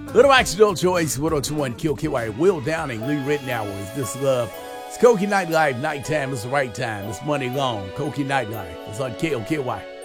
Little Accidental Choice, 1021 Kill KY, Will Downing, Lee Rittenhour. Is this love? It's Koki Nightlife, nighttime is the right time. It's money long. Koki Nightlife. It's on KOKY.